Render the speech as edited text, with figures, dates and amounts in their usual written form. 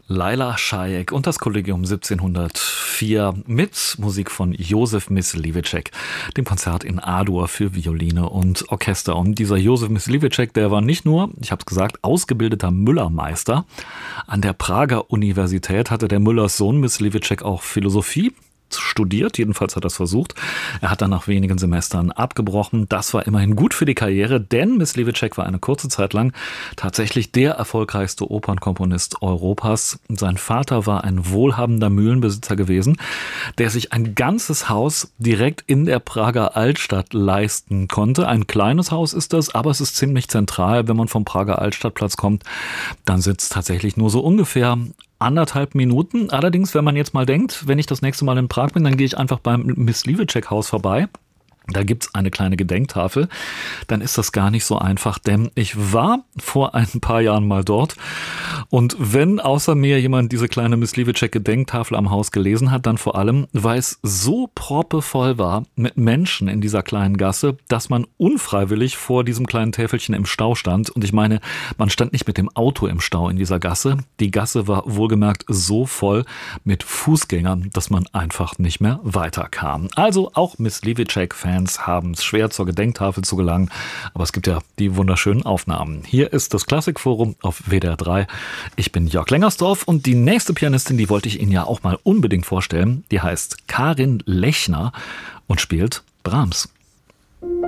Laila Šajek und das Kollegium 1704 mit Musik von Josef Mysliveček, dem Konzert in A-Dur für Violine und Orchester. Und dieser Josef Mysliveček, der war nicht nur, ich habe es gesagt, ausgebildeter Müllermeister. An der Prager Universität hatte der Müllers Sohn Mysliveček auch Philosophie studiert, jedenfalls hat er es versucht. Er hat dann nach wenigen Semestern abgebrochen. Das war immerhin gut für die Karriere, denn Mysliveček war eine kurze Zeit lang tatsächlich der erfolgreichste Opernkomponist Europas. Sein Vater war ein wohlhabender Mühlenbesitzer gewesen, der sich ein ganzes Haus direkt in der Prager Altstadt leisten konnte. Ein kleines Haus ist das, aber es ist ziemlich zentral. Wenn man vom Prager Altstadtplatz kommt, dann sitzt tatsächlich nur so ungefähr 1,5 Minuten. Allerdings, wenn man jetzt mal denkt, wenn ich das nächste Mal in Prag bin, dann gehe ich einfach beim Mysliveček-Haus vorbei. Da gibt's eine kleine Gedenktafel. Dann ist das gar nicht so einfach, denn ich war vor ein paar Jahren mal dort. Und wenn außer mir jemand diese kleine Mysliveček-Gedenktafel am Haus gelesen hat, dann vor allem, weil es so proppevoll war mit Menschen in dieser kleinen Gasse, dass man unfreiwillig vor diesem kleinen Täfelchen im Stau stand. Und ich meine, man stand nicht mit dem Auto im Stau in dieser Gasse. Die Gasse war wohlgemerkt so voll mit Fußgängern, dass man einfach nicht mehr weiterkam. Also auch Mysliveček-Fans haben es schwer, zur Gedenktafel zu gelangen, aber es gibt ja die wunderschönen Aufnahmen. Hier ist das Klassikforum auf WDR 3. Ich bin Jörg Lengersdorf und die nächste Pianistin, die wollte ich Ihnen ja auch mal unbedingt vorstellen. Die heißt Karin Lechner und spielt Brahms.